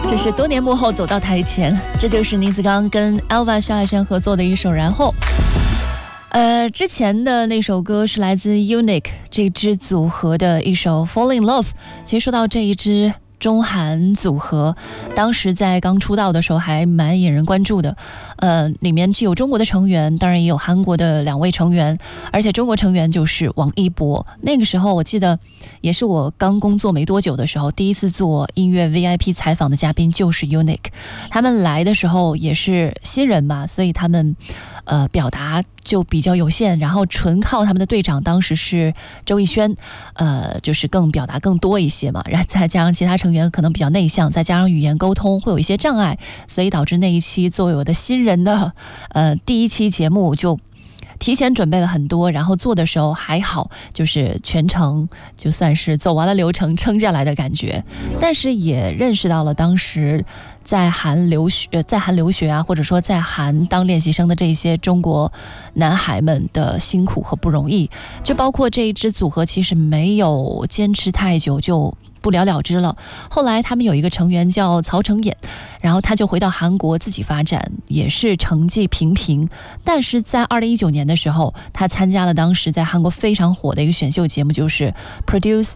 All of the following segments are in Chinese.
这是多年幕后走到台前，这就是倪子刚跟 Elva 萧亚轩合作的一首《然后》。之前的那首歌是来自 Unique 这支组合的一首 Fall in Love。其实说到这一支中韩组合，当时在刚出道的时候还蛮引人关注的。里面既有中国的成员，当然也有韩国的2位成员，而且中国成员就是王一博。那个时候我记得也是我刚工作没多久的时候，第一次做音乐 VIP 采访的嘉宾就是 Unique。他们来的时候也是新人嘛，所以他们表达就比较有限，然后纯靠他们的队长当时是周艺轩，就是更表达更多一些嘛，然后再加上其他成员可能比较内向，再加上语言沟通会有一些障碍，所以导致那一期作为我的新人的第一期节目就提前准备了很多，然后做的时候还好，就是全程就算是走完了流程撑下来的感觉。但是也认识到了当时在韩留学啊，或者说在韩当练习生的这些中国男孩们的辛苦和不容易，就包括这一支组合其实没有坚持太久就不了了之了。后来他们有一个成员叫曹承衍，然后他就回到韩国自己发展，也是成绩平平。但是在2019年的时候，他参加了当时在韩国非常火的一个选秀节目，就是 Produce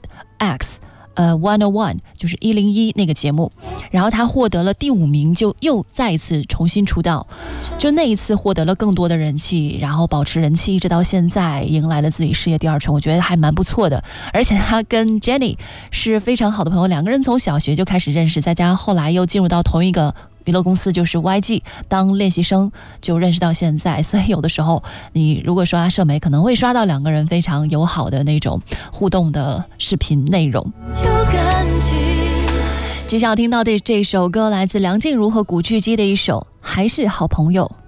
X101，就是101那个节目，然后他获得了第5名，就又再一次重新出道，就那一次获得了更多的人气，然后保持人气一直到现在，迎来了自己事业第2春，我觉得还蛮不错的。而且他跟 Jennie 是非常好的朋友，2个人从小学就开始认识，再加上后来又进入到同一个娱乐公司，就是 YG 当练习生，就认识到现在。所以有的时候你如果刷社媒，可能会刷到2个人非常友好的那种互动的视频内容。接下来听到的这首歌来自梁静茹和古巨基的一首《还是好朋友》。